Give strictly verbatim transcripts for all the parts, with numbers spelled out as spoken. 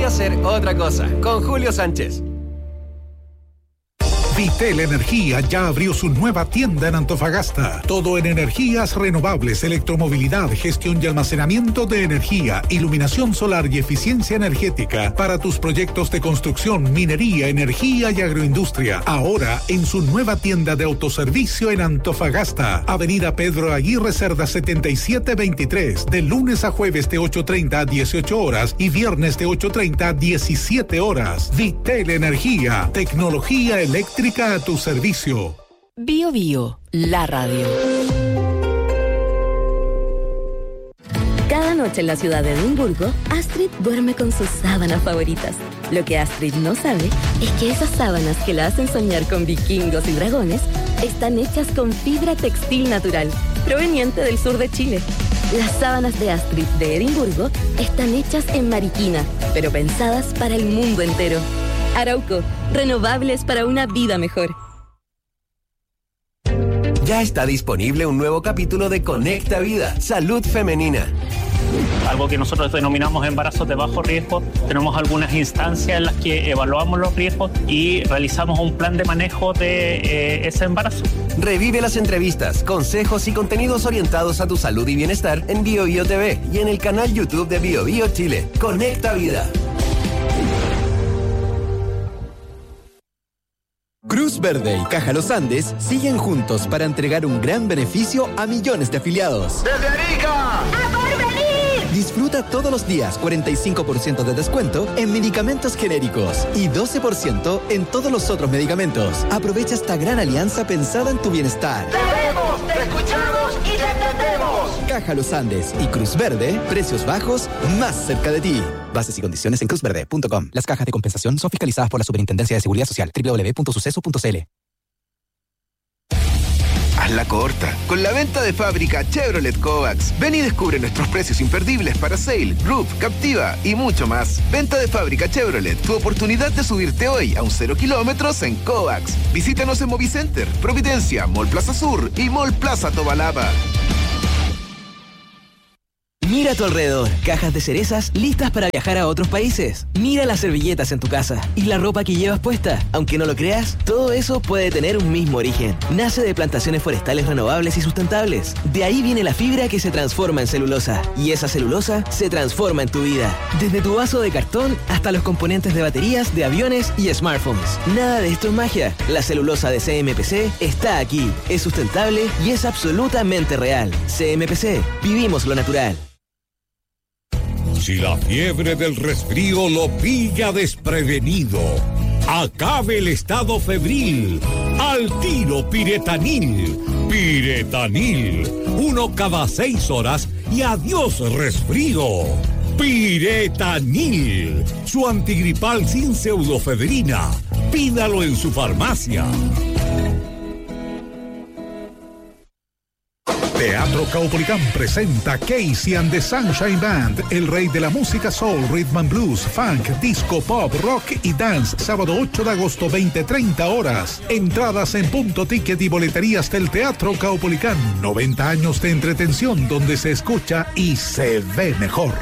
hacer otra cosa con Julio Sánchez. Vitel Energía ya abrió su nueva tienda en Antofagasta. Todo en energías renovables, electromovilidad, gestión y almacenamiento de energía, iluminación solar y eficiencia energética para tus proyectos de construcción, minería, energía y agroindustria. Ahora en su nueva tienda de autoservicio en Antofagasta. Avenida Pedro Aguirre Cerda setenta y siete veintitrés. De lunes a jueves de ocho treinta a dieciocho horas y viernes de ocho treinta a diecisiete horas. Vitel Energía. Tecnología eléctrica a tu servicio. Bio Bio, la radio. Cada noche en la ciudad de Edimburgo, Astrid duerme con sus sábanas favoritas. Lo que Astrid no sabe es que esas sábanas que la hacen soñar con vikingos y dragones están hechas con fibra textil natural, proveniente del sur de Chile. Las sábanas de Astrid de Edimburgo están hechas en Mariquina, pero pensadas para el mundo entero. Arauco, renovables para una vida mejor. Ya está disponible un nuevo capítulo de Conecta Vida, Salud Femenina. Algo que nosotros denominamos embarazos de bajo riesgo. Tenemos algunas instancias en las que evaluamos los riesgos y realizamos un plan de manejo de eh, ese embarazo. Revive las entrevistas, consejos y contenidos orientados a tu salud y bienestar en Bio Bio T V y en el canal YouTube de Bio Bio Chile. Conecta Vida. Cruz Verde y Caja Los Andes siguen juntos para entregar un gran beneficio a millones de afiliados. ¡Desde Arica! ¡A Porvenir! Disfruta todos los días cuarenta y cinco por ciento de descuento en medicamentos genéricos y doce por ciento en todos los otros medicamentos. Aprovecha esta gran alianza pensada en tu bienestar. ¡Te vemos, te escuchamos y te entendemos! Caja Los Andes y Cruz Verde, precios bajos más cerca de ti. Bases y condiciones en cruz verde punto com. Las cajas de compensación son fiscalizadas por la Superintendencia de Seguridad Social. doble u doble u doble u punto suceso punto c l. Hazla corta. Con la venta de fábrica Chevrolet Kovacs. Ven y descubre nuestros precios imperdibles para Sail, Roof, Captiva y mucho más. Venta de fábrica Chevrolet. Tu oportunidad de subirte hoy a un cero kilómetros en Kovacs. Visítanos en Movicenter, Providencia, Mall Plaza Sur y Mall Plaza Tobalaba. Mira a tu alrededor, cajas de cerezas listas para viajar a otros países. Mira las servilletas en tu casa y la ropa que llevas puesta. Aunque no lo creas, todo eso puede tener un mismo origen. Nace de plantaciones forestales renovables y sustentables. De ahí viene la fibra que se transforma en celulosa. Y esa celulosa se transforma en tu vida. Desde tu vaso de cartón hasta los componentes de baterías, de aviones y smartphones. Nada de esto es magia. La celulosa de C M P C está aquí. Es sustentable y es absolutamente real. C M P C. Vivimos lo natural. Si la fiebre del resfrío lo pilla desprevenido, acabe el estado febril. Al tiro Piretanil. Piretanil. Uno cada seis horas y adiós resfrío. Piretanil. Su antigripal sin pseudofedrina. Pídalo en su farmacia. Teatro Caupolicán presenta Casey and the Sunshine Band, el rey de la música soul, rhythm and blues, funk, disco, pop, rock y dance, sábado ocho de agosto, veinte treinta horas. Entradas en Punto Ticket y boleterías del Teatro Caupolicán. noventa años de entretención donde se escucha y se ve mejor.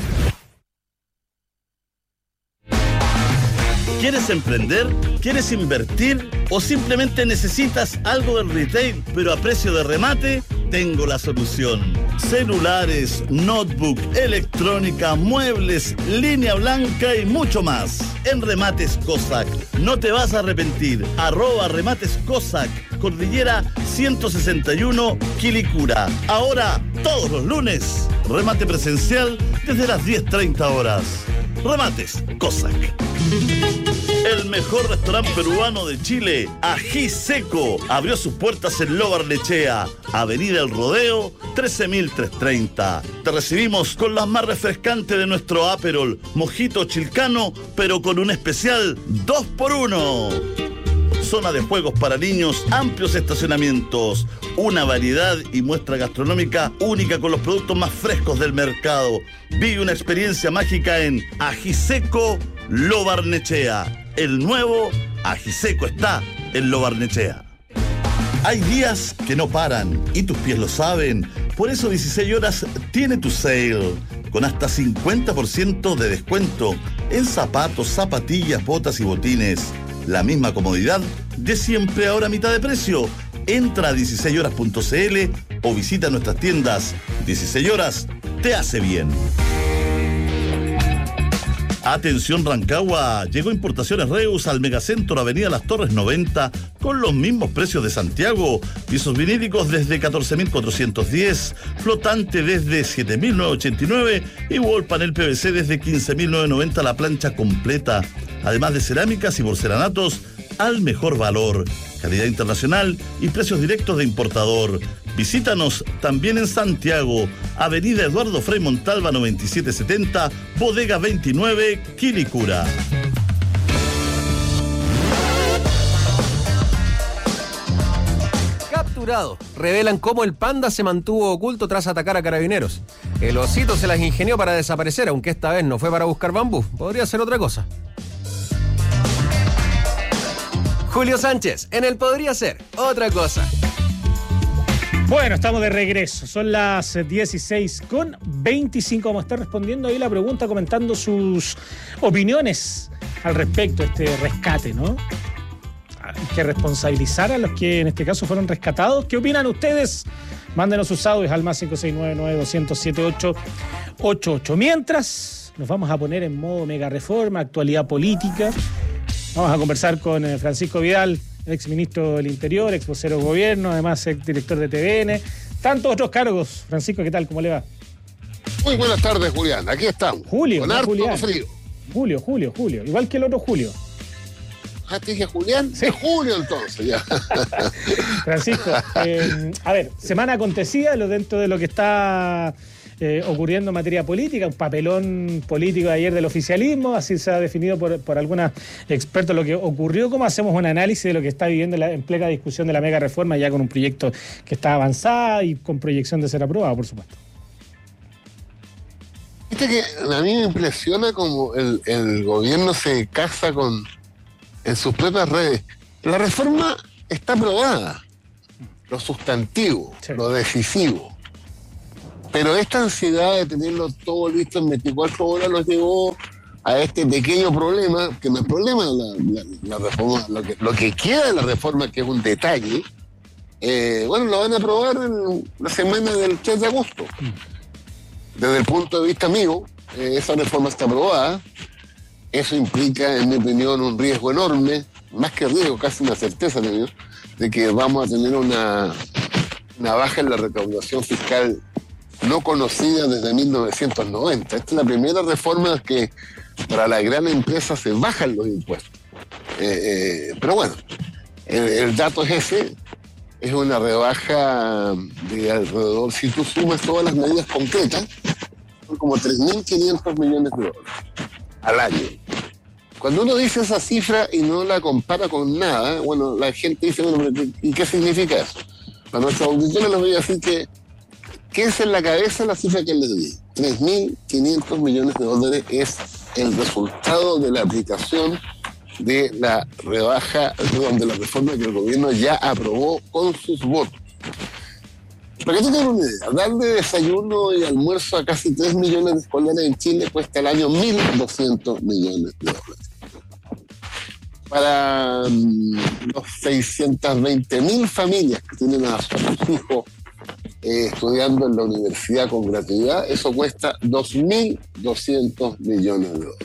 ¿Quieres emprender? ¿Quieres invertir? ¿O simplemente necesitas algo del retail pero a precio de remate? Tengo la solución. Celulares, notebook, electrónica, muebles, línea blanca y mucho más. En Remates Cossack. No te vas a arrepentir. Arroba Remates Cossack. Cordillera ciento sesenta y uno, Quilicura. Ahora, todos los lunes, remate presencial desde las diez treinta horas. Remates Cossack. El mejor restaurante peruano de Chile, Ají Seco, abrió sus puertas en Lo Barnechea, Avenida El Rodeo, trece mil trescientos treinta. Te recibimos con las más refrescantes de nuestro Aperol, mojito chilcano, pero con un especial dos por uno. Zona de juegos para niños, amplios estacionamientos, una variedad y muestra gastronómica única con los productos más frescos del mercado. Vive una experiencia mágica en Ají Seco, Lo Barnechea. El nuevo Ají Seco está en Lo Barnechea. Hay días que no paran y tus pies lo saben. Por eso dieciséis horas tiene tu sale con hasta cincuenta por ciento de descuento en zapatos, zapatillas, botas y botines. La misma comodidad de siempre, ahora a mitad de precio. Entra a dieciséis horas punto c l o visita nuestras tiendas. dieciséis horas te hace bien. Atención Rancagua, llegó Importaciones Reus al Megacentro Avenida Las Torres noventa con los mismos precios de Santiago. Pisos vinílicos desde catorce mil cuatrocientos diez, flotante desde siete mil novecientos ochenta y nueve y wall panel P V C desde quince mil novecientos noventa la plancha completa. Además de cerámicas y porcelanatos al mejor valor, calidad internacional y precios directos de importador. Visítanos también en Santiago, Avenida Eduardo Frei Montalva noventa y siete setenta, Bodega veintinueve, Quilicura. Capturado. Revelan cómo el panda se mantuvo oculto tras atacar a carabineros. El osito se las ingenió para desaparecer, aunque esta vez no fue para buscar bambú. Podría ser otra cosa. Julio Sánchez, en el Podría Ser otra cosa. Bueno, estamos de regreso. Son las dieciséis con veinticinco. Vamos a estar respondiendo ahí la pregunta, comentando sus opiniones al respecto de este rescate, ¿no? Hay que responsabilizar a los que en este caso fueron rescatados. ¿Qué opinan ustedes? Mándenos sus audios al más cinco seis nueve nueve dos cero cero siete ocho ocho ocho. Mientras, nos vamos a poner en modo mega reforma, actualidad política. Vamos a conversar con Francisco Vidal, ex ministro del Interior, ex vocero de gobierno, además ex director de T V N. Tantos otros cargos. Francisco, ¿qué tal? ¿Cómo le va? Muy buenas tardes, Julián. Aquí estamos. Julio, con no harto Julián. frío. Julio, Julio, Julio. Igual que el otro Julio. Ah, te dije Julián. Sí. Julio, entonces, ya. Francisco, eh, a ver, semana acontecida, lo dentro de lo que está eh, ocurriendo en materia política, un papelón político de ayer del oficialismo, así se ha definido por, por algunos expertos lo que ocurrió. ¿Cómo hacemos un análisis de lo que está viviendo la, en plena discusión de la mega reforma, ya con un proyecto que está avanzado y con proyección de ser aprobado, por supuesto? Viste que a mí me impresiona como el, el gobierno se casa con en sus propias redes. La reforma está aprobada, lo sustantivo, sí, lo decisivo. Pero esta ansiedad de tenerlo todo listo en veinticuatro horas los llevó a este pequeño problema, que no es problema la, la, la reforma, lo que, lo que queda de la reforma, que es un detalle. Eh, bueno, lo van a aprobar en la semana del tres de agosto. Desde el punto de vista mío, eh, esa reforma está aprobada. Eso implica, en mi opinión, un riesgo enorme, más que riesgo, casi una certeza de, de que vamos a tener una, una baja en la recaudación fiscal no conocida desde mil novecientos noventa. Esta es la primera reforma que para la gran empresa se bajan los impuestos. Eh, eh, pero bueno, el, el dato es ese, es una rebaja de alrededor, si tú sumas todas las medidas concretas, son como tres mil quinientos millones de dólares al año. Cuando uno dice esa cifra y no la compara con nada, bueno, la gente dice, bueno, ¿y qué significa eso? Para nuestros auditores les voy a decir que, que es en la cabeza la cifra que les di. tres mil quinientos millones de dólares es el resultado de la aplicación de la rebaja, perdón, de la reforma que el gobierno ya aprobó con sus votos. Para que tú tengas una idea, darle desayuno y almuerzo a casi tres millones de escolares en Chile cuesta al año mil doscientos millones de dólares. Para um, los seiscientas veinte mil familias que tienen a sus hijos eh, estudiando en la universidad con gratuidad, eso cuesta dos mil doscientos millones de dólares.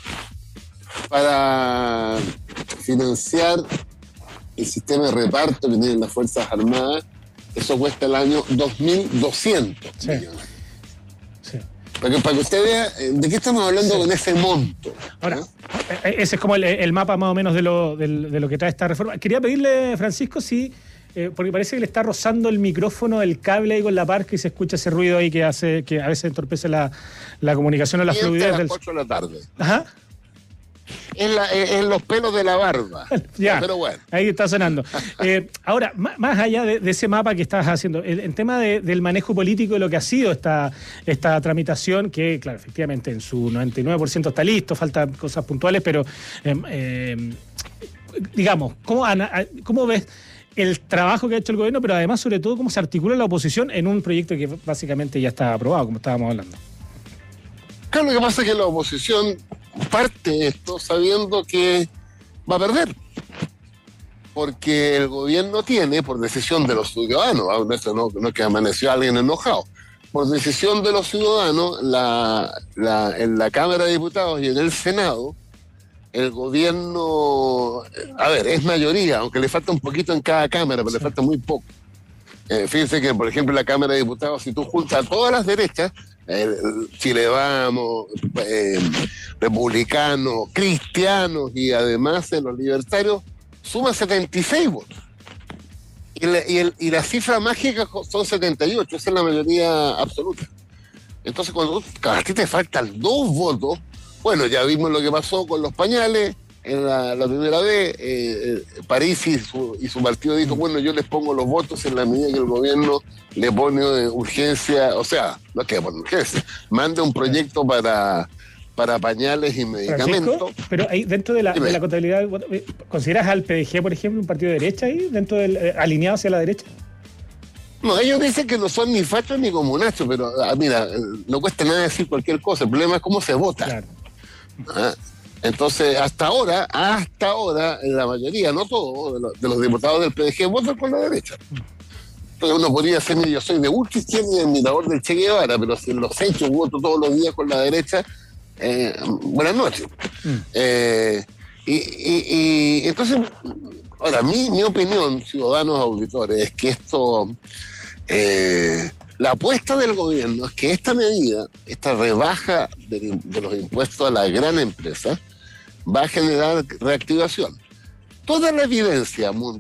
Para financiar el sistema de reparto que tienen las Fuerzas Armadas, eso cuesta al año dos mil doscientos sí. millones. Sí. Para que, para que usted vea de qué estamos hablando sí. con ese monto. Ahora, ¿no? Ese es como el, el mapa más o menos de lo, de, de lo que trae esta reforma. Quería pedirle, Francisco, si, eh, porque parece que le está rozando el micrófono, el cable ahí con la parca y se escucha ese ruido ahí que hace que a veces entorpece la, la comunicación o la fluidez. A las cuatro de la tarde. Ajá. En, la, en los pelos de la barba. Ya, pero bueno. Ahí está sonando. Eh, ahora, más allá de, de ese mapa que estás haciendo, el, el tema de, del manejo político de lo que ha sido esta, esta tramitación, que, claro, efectivamente en su noventa y nueve por ciento está listo, faltan cosas puntuales, pero, eh, eh, digamos, ¿cómo, ¿cómo ves el trabajo que ha hecho el gobierno, pero además, sobre todo, cómo se articula la oposición en un proyecto que básicamente ya está aprobado, como estábamos hablando? Claro, lo que pasa es que la oposición parte esto sabiendo que va a perder. Porque el gobierno tiene, por decisión de los ciudadanos, no, no es que amaneció alguien enojado, por decisión de los ciudadanos, la, la, en la Cámara de Diputados y en el Senado, el gobierno, a ver, es mayoría, aunque le falta un poquito en cada Cámara, pero sí. le falta muy poco. Eh, fíjense que, por ejemplo, en la Cámara de Diputados, si tú juntas a todas las derechas, eh, Chile Vamos, eh, republicanos, cristianos y además eh, los libertarios, suma setenta y seis votos. Y la, y, el, y la cifra mágica son setenta y ocho, esa es la mayoría absoluta. Entonces, cuando a ti te faltan dos votos, bueno, ya vimos lo que pasó con los pañales en la, la primera vez. Eh, París y su, y su partido dijo, bueno, yo les pongo los votos en la medida que el gobierno le pone urgencia, o sea, no es que pone urgencia, mande un proyecto para, para pañales y medicamentos. Francisco, pero ahí dentro de la, de la contabilidad, ¿consideras al P D G, por ejemplo, un partido de derecha ahí, dentro del eh, alineado hacia la derecha? No, ellos dicen que no son ni fachos ni comunachos, pero ah, mira, no cuesta nada decir cualquier cosa, el problema es cómo se vota. Claro. ¿Ah? Entonces, hasta ahora, hasta ahora, la mayoría, no todos, de los, de los diputados del P D G votan por la derecha. Entonces uno podría ser, yo soy de ultra izquierda y admirador del Che Guevara, pero si en los hechos voto todos los días con la derecha, eh, buenas noches. Mm. Eh, y, y, y entonces, ahora, mi, mi opinión, ciudadanos auditores, es que esto, eh, la apuesta del gobierno es que esta medida, esta rebaja de, de los impuestos a la gran empresa, va a generar reactivación. Toda la evidencia mundial